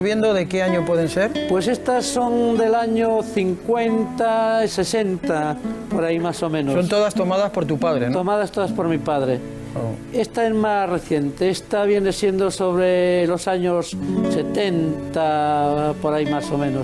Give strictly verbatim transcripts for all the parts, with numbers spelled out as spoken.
¿Viendo de qué año pueden ser? Pues estas son del año cincuenta, sesenta, por ahí más o menos. Son todas tomadas por tu padre, ¿no? Tomadas todas por mi padre. Oh. Esta es más reciente, esta viene siendo sobre los años setenta, por ahí más o menos.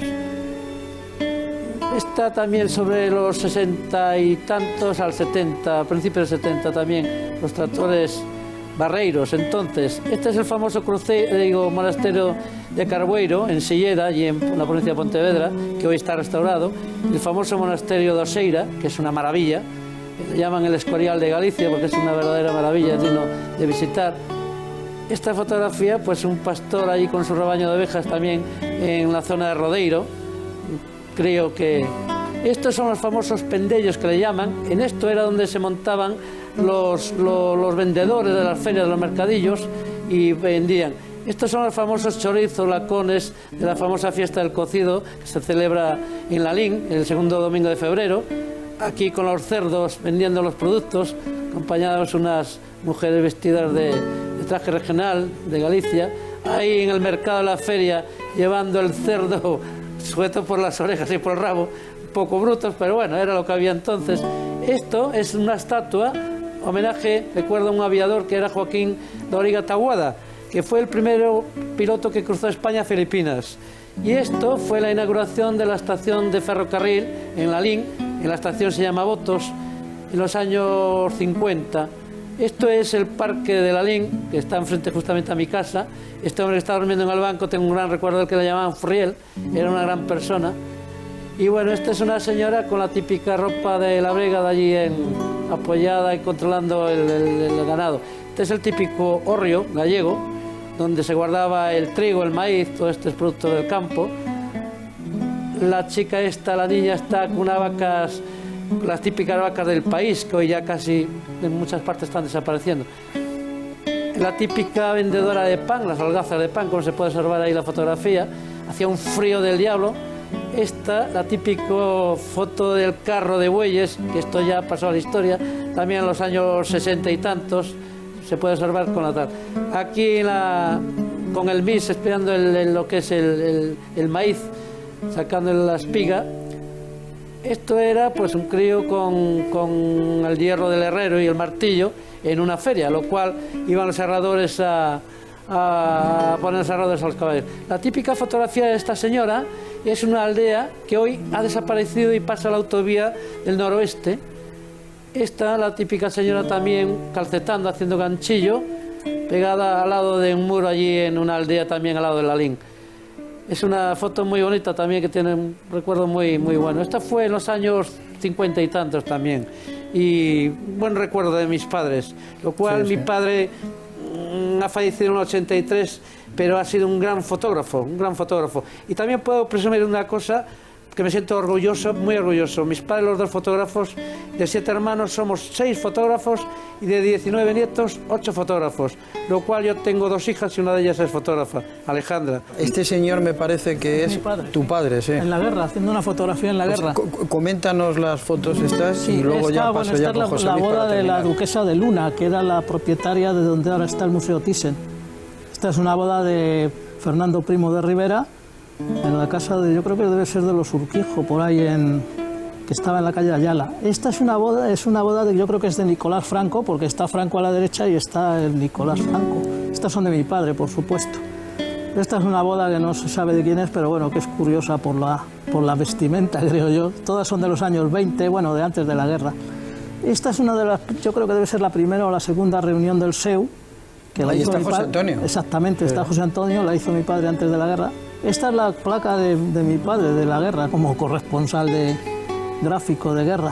Esta también sobre los sesenta y tantos al setenta, a principios del setenta también, los tractores barreiros. Entonces, este es el famoso cruce, digo, monasterio de Carboeiro, en Silleda, allí en la provincia de Pontevedra, que hoy está restaurado. El famoso monasterio de Oseira, que es una maravilla, le llaman el Escorial de Galicia, porque es una verdadera maravilla, digno de visitar. Esta fotografía, pues un pastor allí con su rebaño de ovejas también en la zona de Rodeiro. Creo que estos son los famosos pendellos que le llaman. En esto era donde se montaban los, los, los vendedores de las ferias, de los mercadillos, y vendían. Estos son los famosos chorizos, lacones de la famosa fiesta del cocido, que se celebra en Lalín, el segundo domingo de febrero. Aquí con los cerdos vendiendo los productos, acompañados unas mujeres vestidas de, de traje regional de Galicia. Ahí en el mercado de la feria, llevando el cerdo sujeto por las orejas y por el rabo, un poco brutos, pero bueno, era lo que había entonces. Esto es una estatua, homenaje, recuerdo a un aviador que era Joaquín Doriga Taboada, que fue el primero piloto que cruzó España a Filipinas. Y esto fue la inauguración de la estación de ferrocarril en Lalín, en la estación se llama Botos, en los años cincuenta. Esto es el parque de Lalín, que está enfrente justamente a mi casa. Este hombre que está durmiendo en el banco, tengo un gran recuerdo del que le llamaban Furiel, era una gran persona. Y bueno, esta es una señora con la típica ropa de la brega de allí en, apoyada y controlando el, el, el ganado. Este es el típico hórreo gallego, donde se guardaba el trigo, el maíz, todo este es producto del campo. La chica esta, la niña está con unas vacas, las típicas vacas del país, que hoy ya casi en muchas partes están desapareciendo. La típica vendedora de pan, las holgazas de pan, como se puede observar ahí la fotografía, hacía un frío del diablo. Esta, la típica foto del carro de bueyes, que esto ya pasó a la historia, también en los años sesenta y tantos, se puede observar con la tal. Aquí la, con el mis, esperando el, el, lo que es el, el, el maíz, sacando la espiga. Esto era pues un crío con, con el hierro del herrero y el martillo en una feria, lo cual iban los herradores a, a poner los herradores a los caballos. La típica fotografía de esta señora es una aldea que hoy ha desaparecido y pasa la autovía del noroeste. Esta, la típica señora también calcetando, haciendo ganchillo, pegada al lado de un muro allí en una aldea también al lado de Lalín. Es una foto muy bonita también, que tiene un recuerdo muy, muy bueno. Esta fue en los años cincuenta y tantos también. Y buen recuerdo de mis padres. Lo cual sí, sí. Mi padre mmm, ha fallecido en el ochenta y tres, pero ha sido un gran fotógrafo, un gran fotógrafo. Y también puedo presumir una cosa que me siento orgulloso, muy orgulloso. Mis padres, los dos fotógrafos, de siete hermanos somos seis fotógrafos y de diecinueve nietos, ocho fotógrafos. Lo cual yo tengo dos hijas y una de ellas es fotógrafa, Alejandra. Este señor me parece que es padre. Tu padre, sí. En la guerra, haciendo una fotografía en la pues guerra. Coméntanos las fotos estas sí, y luego esta, ya bueno, paso ya con la, José la Luis boda para de terminar. la duquesa de Luna, que era la propietaria de donde ahora está el Museo Thyssen. Esta es una boda de Fernando Primo de Rivera, en la casa de, yo creo que debe ser de los Urquijo, por ahí en, que estaba en la calle Ayala. Esta es una boda, es una boda de, yo creo que es de Nicolás Franco, porque está Franco a la derecha y está el Nicolás Franco. Estas son de mi padre, por supuesto. Esta es una boda que no se sabe de quién es, pero bueno, que es curiosa por la, por la vestimenta, creo yo. Todas son de los años veinte, bueno, de antes de la guerra. Esta es una de las, yo creo que debe ser la primera o la segunda reunión del S E U. Que la Ahí hizo está mi José padre. Antonio. Exactamente, está José Antonio, la hizo mi padre antes de la guerra. Esta es la placa de, de mi padre de la guerra, como corresponsal de gráfico de guerra.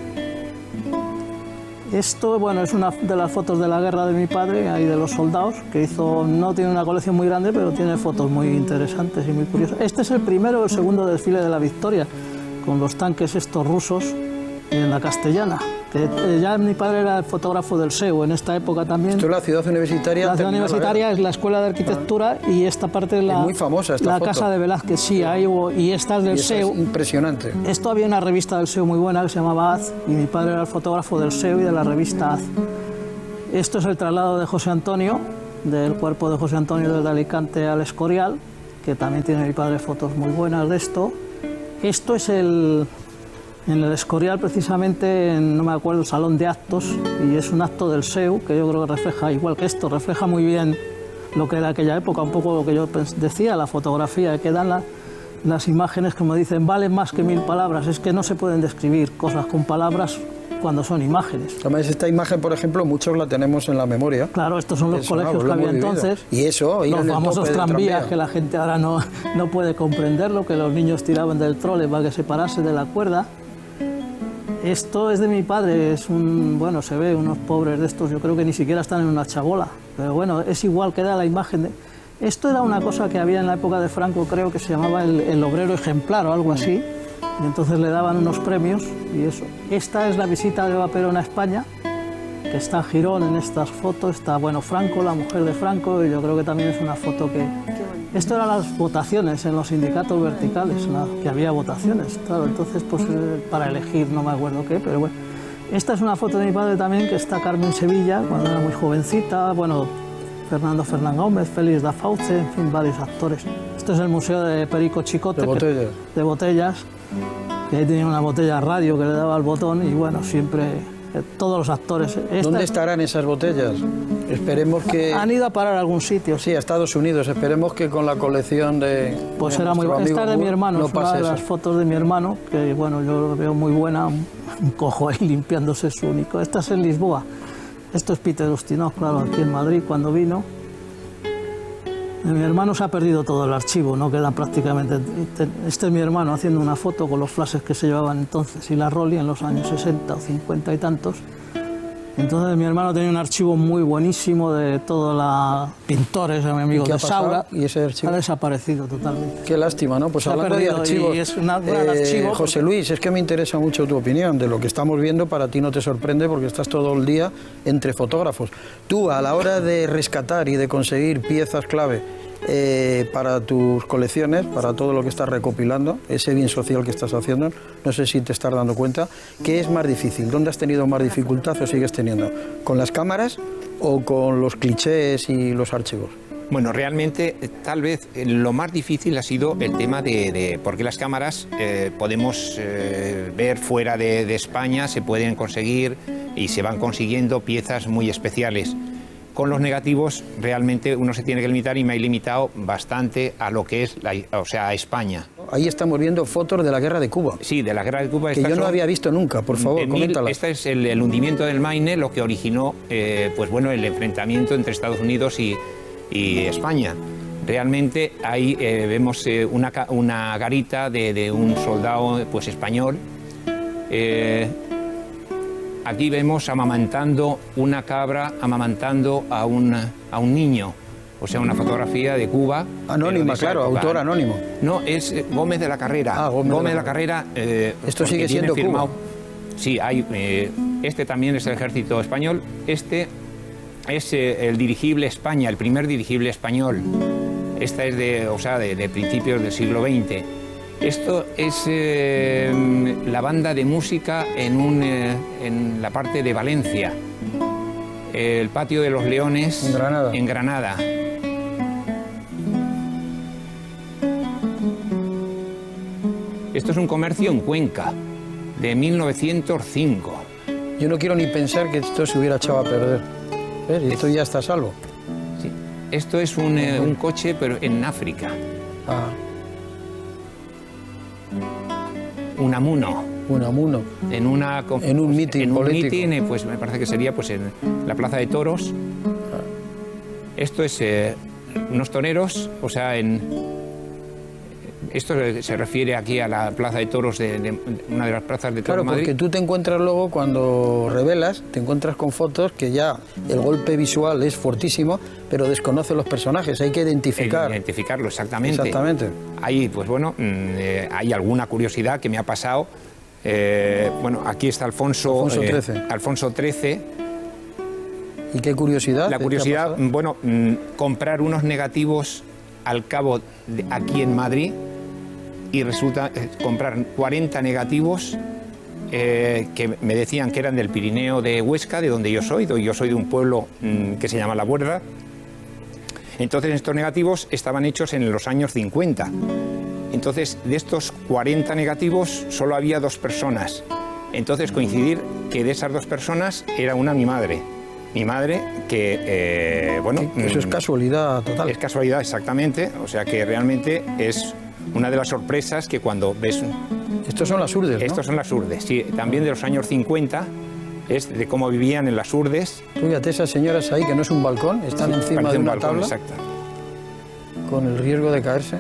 Esto, bueno, es una de las fotos de la guerra de mi padre, ahí de los soldados, que hizo, no tiene una colección muy grande, pero tiene fotos muy interesantes y muy curiosas. Este es el primero o el segundo desfile de la Victoria, con los tanques estos rusos en la Castellana. Que, eh, ya mi padre era el fotógrafo del S E U en esta época también. Esto es la ciudad universitaria. La ciudad universitaria es la escuela de arquitectura ah. y esta parte es la, es muy famosa esta la foto. casa de Velázquez, sí, ahí hubo, y esta es del y S E U. Es impresionante. Esto había una revista del S E U muy buena que se llamaba Haz, y mi padre era el fotógrafo del S E U y de la revista Haz. Esto es el traslado de José Antonio, del cuerpo de José Antonio desde Alicante al Escorial. que también tiene mi padre fotos muy buenas de esto. Esto es el, en el Escorial, precisamente, en, no me acuerdo, el salón de actos, y es un acto del S E U, que yo creo que refleja, igual que esto, refleja muy bien lo que era aquella época, un poco lo que yo decía, la fotografía, que dan la, las imágenes, como dicen, valen más que mil palabras. Es que no se pueden describir cosas con palabras cuando son imágenes. Además, esta imagen, por ejemplo, muchos la tenemos en la memoria. Claro, estos son los eso, colegios no, que había vivido. entonces. Y eso, ir los en el famosos tope del tranvías tranvía. que la gente ahora no, no puede comprenderlo, que los niños tiraban del trole para que se parase de la cuerda. Esto es de mi padre, es un, bueno, se ve unos pobres de estos, yo creo que ni siquiera están en una chabola, pero bueno, es igual que da la imagen de... Esto era una cosa que había en la época de Franco, creo que se llamaba el, el obrero ejemplar o algo así, y entonces le daban unos premios y eso. Esta es la visita de Eva Perón a España, que está Girón en estas fotos, está, bueno, Franco, la mujer de Franco, y yo creo que también es una foto que... Esto eran las votaciones en los sindicatos verticales, ¿no? Que había votaciones, claro, entonces pues eh, para elegir no me acuerdo qué, pero bueno. Esta es una foto de mi padre también, que está Carmen Sevilla, cuando era muy jovencita, bueno, Fernando Fernán Gómez, Félix da Fauce, en fin, varios actores. Esto es el Museo de Perico Chicote. De botellas. Que, de botellas, que ahí tenía una botella radio que le daba al botón y bueno, siempre... todos los actores. Esta ¿Dónde es... estarán esas botellas? Esperemos que... Han ido a parar a algún sitio. Sí, a Estados Unidos. Esperemos que con la colección de... Pues de era muy buena. Esta es de mi hermano, no es una pase de eso. las fotos de mi hermano, que bueno, yo lo veo muy buena, un cojo ahí limpiándose su único. Esta es en Lisboa. Esto es Peter Ustinov, claro, aquí en Madrid cuando vino. Mi hermano se ha perdido todo el archivo, no queda prácticamente... Este es mi hermano haciendo una foto con los flashes que se llevaban entonces y la Rolly en los años sesenta o cincuenta y tantos. Entonces mi hermano tenía un archivo muy buenísimo de todos los pintores, mi amigo ¿Qué ha de pasado? Saura. ¿Y ese archivo? Ha desaparecido totalmente. Qué lástima, ¿no? Pues Se ha hablando de perdido archivos, y es una- un gran eh, archivo José porque- Luis, es que me interesa mucho tu opinión de lo que estamos viendo. Para ti no te sorprende porque estás todo el día entre fotógrafos. Tú, a la hora de rescatar y de conseguir piezas clave eh, para tus colecciones, para todo lo que estás recopilando, ese bien social que estás haciendo, no sé si te estás dando cuenta, ¿qué es más difícil? ¿Dónde has tenido más dificultad o sigues teniendo? ¿Con las cámaras o con los clichés y los archivos? Bueno, realmente eh, tal vez eh, lo más difícil ha sido el tema de, de porque las cámaras eh, podemos eh, ver fuera de, de España, se pueden conseguir y se van consiguiendo piezas muy especiales. Con los negativos realmente uno se tiene que limitar y me he limitado bastante a lo que es, la, o sea, a España. Ahí estamos viendo fotos de la guerra de Cuba, Sí, de la guerra de Cuba. que estas yo no son- había visto nunca. Por favor, En mil- coméntalas. Este es el, el hundimiento del Maine, lo que originó eh, pues bueno, el enfrentamiento entre Estados Unidos y, y España. Realmente ahí eh, vemos eh, una, ca- una garita de, de un soldado pues, español. Eh, aquí vemos amamantando una cabra, amamantando a un, a un niño. O sea, una fotografía de Cuba. Anónima, pero de esa claro, época. autor anónimo. No, es eh, Gómez de la Carrera. Ah, Gómez de la de la Carrera. eh, Esto porque sigue tiene siendo firmado- Cuba. Sí, hay, eh, este también es el ejército español. Este es eh, el dirigible España, el primer dirigible español. Esta es de, o sea, de, de principios del siglo veinte. Esto es eh, la banda de música en, un, eh, en la parte de Valencia. El patio de los Leones En Granada. en Granada. Esto es un comercio en Cuenca, de mil novecientos cinco. Yo no quiero ni pensar que esto se hubiera echado a perder. ¿Ves? Y esto ya está a salvo. Sí. Esto es un, eh, un coche, pero en África. Ah, Un amuno. un amuno. En, una, co- En un mitin en un político. mitin, eh, pues me parece que sería pues, en la Plaza de Toros. Esto es eh, unos toreros, o sea, en... Esto se refiere aquí a la Plaza de Toros, de, de una de las plazas de Toros Claro, de Madrid. porque tú te encuentras luego, cuando revelas, te encuentras con fotos que ya el golpe visual es fortísimo, pero desconoce los personajes, hay que identificar. Identificarlo, exactamente. Exactamente. Ahí, pues bueno, mm, eh, hay alguna curiosidad que me ha pasado. Eh, bueno, aquí está Alfonso, Alfonso eh, trece. Alfonso trece. ¿Y qué curiosidad? La te ha curiosidad, pasado? bueno, mm, comprar unos negativos al cabo de aquí en Madrid y resulta eh, comprar cuarenta negativos eh, que me decían que eran del Pirineo de Huesca, de donde yo soy. Yo soy de un pueblo mm, que se llama La Buerda. Entonces estos negativos estaban hechos en los años cincuenta. Entonces de estos cuarenta negativos solo había dos personas. Entonces coincidir que de esas dos personas era una mi madre. Mi madre que, eh, bueno... Eso es casualidad total. Es casualidad, exactamente. O sea que realmente es una de las sorpresas que cuando ves... Estos son las urdes, ¿no? Estos son las urdes, sí. También de los años cincuenta, es de cómo vivían en las urdes. Tú fíjate, esas señoras ahí, que no es un balcón, están Sí, encima parece de un una balcón, tabla, exacto. con el riesgo de caerse.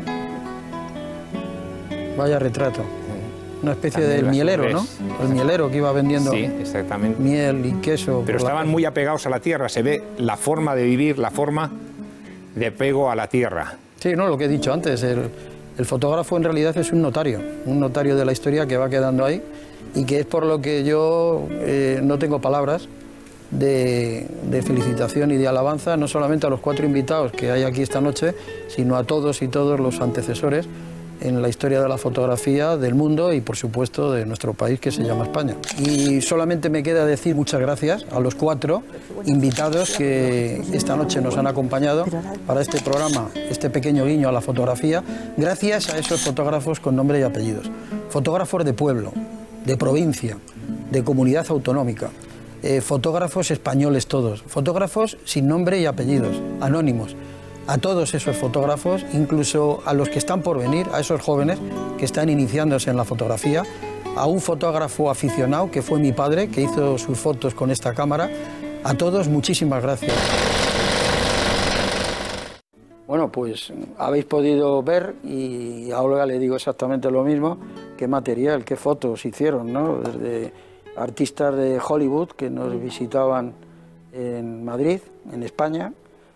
Vaya retrato. Una especie También de las mielero, ¿no? urdes. El mielero que iba vendiendo Sí, exactamente. miel y queso. Pero por la estaban muy apegados a la tierra. Se ve la forma de vivir, la forma de apego a la tierra. Sí, no, lo que he dicho antes, el, el fotógrafo en realidad es un notario, un notario de la historia que va quedando ahí y que es por lo que yo eh, no tengo palabras de, de felicitación y de alabanza, no solamente a los cuatro invitados que hay aquí esta noche, sino a todos y todos los antecesores en la historia de la fotografía del mundo y, por supuesto, de nuestro país, que se llama España. Y solamente me queda decir muchas gracias a los cuatro invitados que esta noche nos han acompañado para este programa, este pequeño guiño a la fotografía, gracias a esos fotógrafos con nombre y apellidos. Fotógrafos de pueblo, de provincia, de comunidad autonómica, eh, fotógrafos españoles todos, fotógrafos sin nombre y apellidos, anónimos. A todos esos fotógrafos, incluso a los que están por venir, a esos jóvenes que están iniciándose en la fotografía, a un fotógrafo aficionado que fue mi padre, que hizo sus fotos con esta cámara. A todos, muchísimas gracias. Bueno, pues habéis podido ver, y a Olga le digo exactamente lo mismo, qué material, qué fotos hicieron, ¿no? Desde artistas de Hollywood que nos visitaban en Madrid, en España.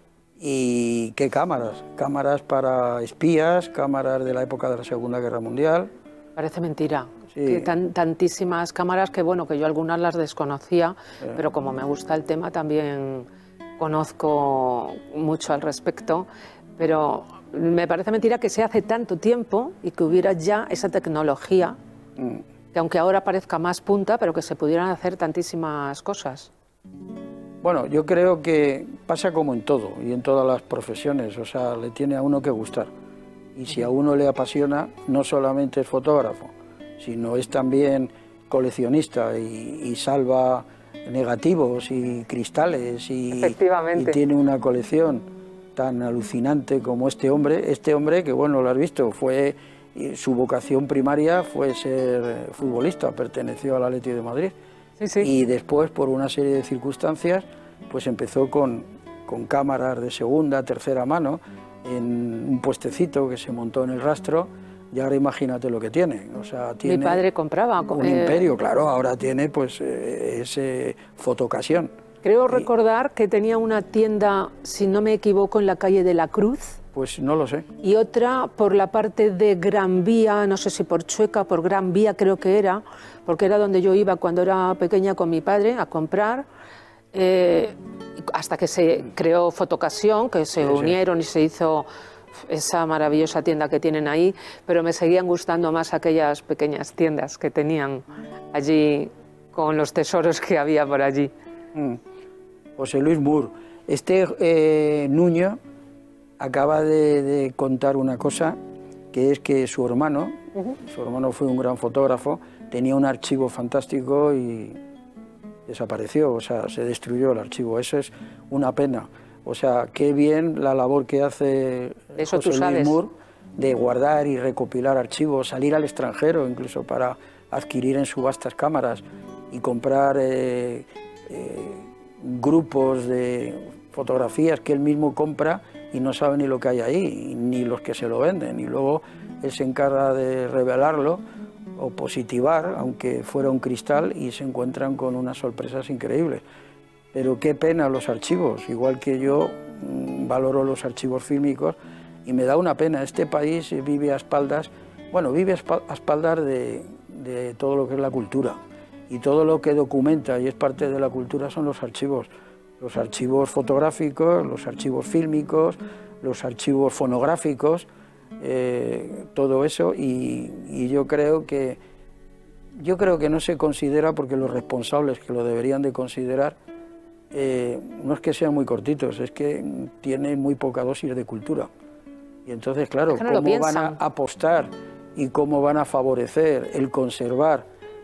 Y qué cámaras, cámaras para espías, cámaras de la época de la Segunda Guerra Mundial. Parece mentira. Sí. Que tan, tantísimas cámaras que, bueno, que yo algunas las desconocía, Eh. pero como me gusta el tema también conozco mucho al respecto, pero me parece mentira que se hace tanto tiempo y que hubiera ya esa tecnología, Mm. que aunque ahora parezca más punta, pero que se pudieran hacer tantísimas cosas. Bueno, yo creo que pasa como en todo y en todas las profesiones, o sea, le tiene a uno que gustar. Y si a uno le apasiona, no solamente es fotógrafo, sino es también coleccionista y, y salva negativos y cristales y, Efectivamente. y tiene una colección tan alucinante como este hombre. Este hombre que, bueno, lo has visto, fue su vocación primaria fue ser futbolista, perteneció al Athletic de Madrid. Sí, sí. Y después, por una serie de circunstancias, pues empezó con, con cámaras de segunda, tercera mano, en un puestecito que se montó en el Rastro, y ahora imagínate lo que tiene. O sea, tiene Mi padre compraba. un eh, imperio, claro, ahora tiene pues eh, ese fotocasión. Creo Y- recordar que tenía una tienda, si no me equivoco, en la calle de la Cruz, Pues no lo sé. y otra por la parte de Gran Vía, no sé si por Chueca, por Gran Vía creo que era, porque era donde yo iba cuando era pequeña con mi padre a comprar, eh, hasta que se creó Fotocasión, que se Sí, sí. unieron y se hizo esa maravillosa tienda que tienen ahí, pero me seguían gustando más aquellas pequeñas tiendas que tenían allí con los tesoros que había por allí. Mm. José Luis Moore. Este eh, Nuño acaba de, de contar una cosa, que es que su hermano, su hermano fue un gran fotógrafo, tenía un archivo fantástico y desapareció, o sea, se destruyó el archivo. Eso es una pena. O sea, qué bien la labor que hace Eso José tú Luis sabes. Moore de guardar y recopilar archivos, salir al extranjero incluso para adquirir en subastas cámaras y comprar eh, eh, grupos de fotografías que él mismo compra y no sabe ni lo que hay ahí, ni los que se lo venden. Y luego él se encarga de revelarlo o positivar, aunque fuera un cristal, y se encuentran con unas sorpresas increíbles. Pero qué pena los archivos, igual que yo mmm, valoro los archivos fílmicos, y me da una pena. Este país vive a espaldas, bueno, vive a espa- a espaldas de, de todo lo que es la cultura, y todo lo que documenta y es parte de la cultura son los archivos. Los archivos fotográficos, los archivos fílmicos, los archivos fonográficos, eh, todo eso, y, y yo creo que yo creo que no se considera, porque los responsables que lo deberían de considerar eh, no es que sean muy cortitos, es que tienen muy poca dosis de cultura. Y entonces, claro, es que no cómo van a apostar y cómo van a favorecer el conservar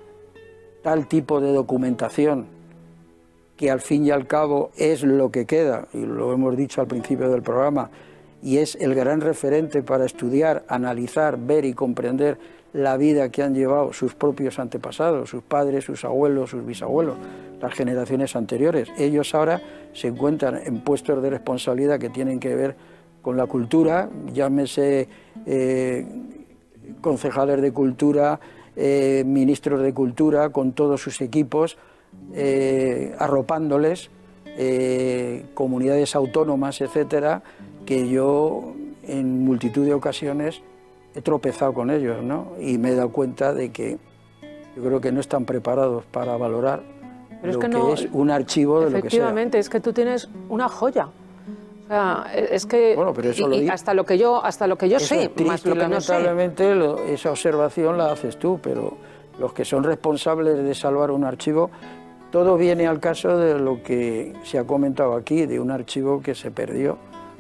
tal tipo de documentación que al fin y al cabo es lo que queda, y lo hemos dicho al principio del programa, y es el gran referente para estudiar, analizar, ver y comprender la vida que han llevado sus propios antepasados, sus padres, sus abuelos, sus bisabuelos, las generaciones anteriores. Ellos ahora se encuentran en puestos de responsabilidad que tienen que ver con la cultura, llámese eh, concejales de cultura, eh, ministros de cultura, con todos sus equipos, eh, arropándoles, eh, comunidades autónomas, etcétera, que yo en multitud de ocasiones he tropezado con ellos, ¿no? Y me he dado cuenta de que yo creo que no están preparados para valorar Pero lo es que, que no, es un archivo de lo que sea. Efectivamente, es que tú tienes una joya. O sea, es que bueno, pero eso y, lo y hasta lo que yo hasta lo que yo eso sé, es triste, más lo que no sé. Lamentablemente lo, esa observación la haces tú, pero los que son responsables de salvar un archivo, todo viene al caso de lo que se ha comentado aquí, de un archivo que se perdió,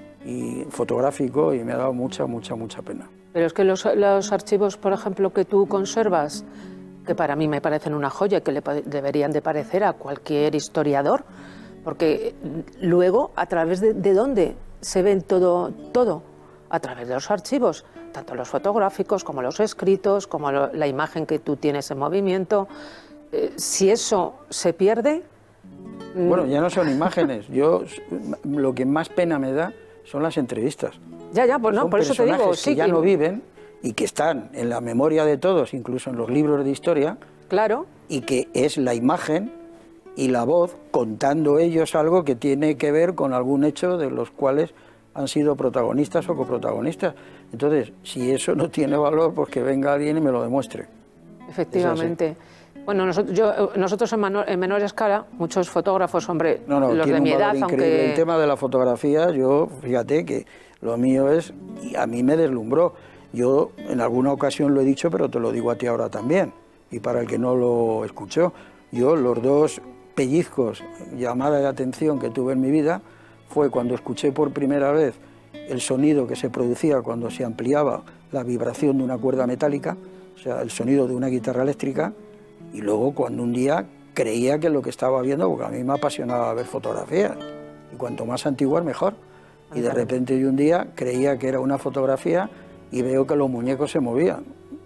y fotográfico, y me ha dado mucha, mucha, mucha pena. Pero es que los, los archivos, por ejemplo, que tú conservas, que para mí me parecen una joya, que le deberían de parecer a cualquier historiador, porque luego, ¿a través de, de dónde se ven todo, todo? A través de los archivos, tanto los fotográficos como los escritos, como lo, la imagen que tú tienes en movimiento. Eh, si eso se pierde... Bueno, ya no son imágenes. Yo, lo que más pena me da son las entrevistas. Ya, ya, pues no, son por eso te digo... que sí, ya que... no viven y que están en la memoria de todos, incluso en los libros de historia. Claro. Y que es la imagen y la voz contando ellos algo que tiene que ver con algún hecho de los cuales han sido protagonistas o coprotagonistas. Entonces, si eso no tiene valor, pues que venga alguien y me lo demuestre. Efectivamente. Bueno, nosotros, yo, nosotros en, menor, en menor escala, muchos fotógrafos, hombre, no, no, los de mi edad, aunque... El tema de la fotografía, yo, fíjate que lo mío es, y a mí me deslumbró. Yo en alguna ocasión lo he dicho, pero te lo digo a ti ahora también, y para el que no lo escuchó, yo los dos pellizcos, llamada de atención que tuve en mi vida, fue cuando escuché por primera vez el sonido que se producía cuando se ampliaba la vibración de una cuerda metálica, o sea, el sonido de una guitarra eléctrica, y luego cuando un día creía que lo que estaba viendo, porque a mí me apasionaba ver fotografías, y cuanto más antiguas mejor, y de repente yo un día creía que era una fotografía y veo que los muñecos se movían.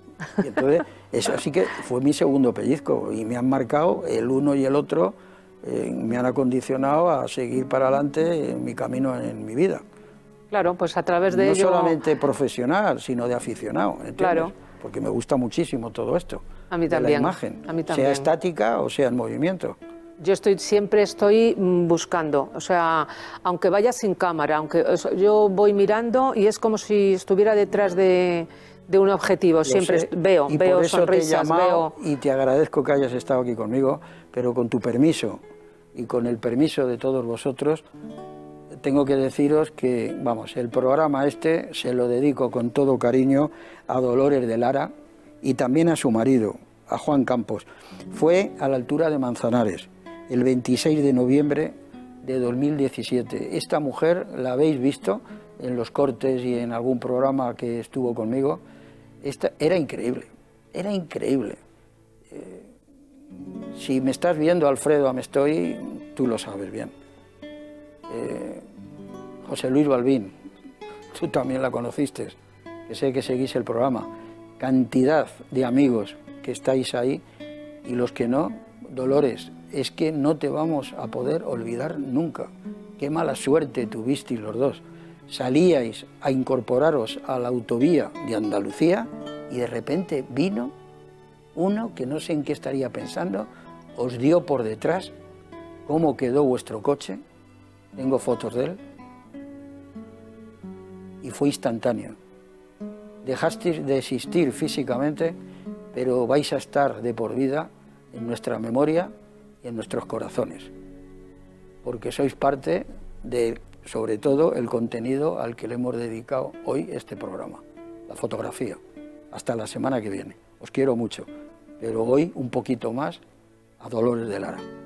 Y entonces, eso sí que fue mi segundo pellizco, y me han marcado el uno y el otro, eh, me han acondicionado a seguir para adelante en mi camino en, en mi vida. Claro, pues a través de no ello... No solamente profesional, sino de aficionado, ¿entiendes? Claro. Porque me gusta muchísimo todo esto. A mí también. De la imagen, a mí también. Sea estática o sea en movimiento. Yo estoy, siempre estoy buscando, o sea, aunque vaya sin cámara, aunque o sea, yo voy mirando y es como si estuviera detrás de, de un objetivo. Lo siempre sé, veo, y veo por eso sonrisas, te he llamado, veo... Y te agradezco que hayas estado aquí conmigo, pero con tu permiso y con el permiso de todos vosotros, tengo que deciros que, vamos, el programa este se lo dedico con todo cariño a Dolores de Lara y también a su marido, a Juan Campos. Fue a la altura de Manzanares, el veintiséis de noviembre de dos mil diecisiete. Esta mujer la habéis visto en los cortes y en algún programa que estuvo conmigo. Esta, era increíble, era increíble. Eh, si me estás viendo, Alfredo Amestoy, tú lo sabes bien. Eh, José Luis Balbín, tú también la conociste, que sé que seguís el programa. Cantidad de amigos que estáis ahí, y los que no, Dolores, es que no te vamos a poder olvidar nunca. Qué mala suerte tuvisteis los dos. Salíais a incorporaros a la autovía de Andalucía y de repente vino uno que no sé en qué estaría pensando, os dio por detrás. ¿Cómo quedó vuestro coche? Tengo fotos de él. Y fue instantáneo. Dejasteis de existir físicamente, pero vais a estar de por vida en nuestra memoria y en nuestros corazones, porque sois parte de, sobre todo, el contenido al que le hemos dedicado hoy este programa, la fotografía. Hasta la semana que viene. Os quiero mucho, pero hoy un poquito más a Dolores de Lara.